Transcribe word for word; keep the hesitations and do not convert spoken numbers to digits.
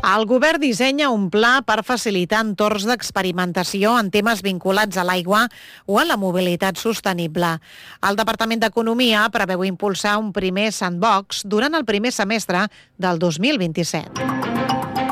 El govern dissenya un pla per facilitar entorns d'experimentació en temes vinculats a l'aigua o a la mobilitat sostenible. El Departament d'Economia preveu impulsar un primer sandbox durant el primer semestre del dos mil vint-i-set.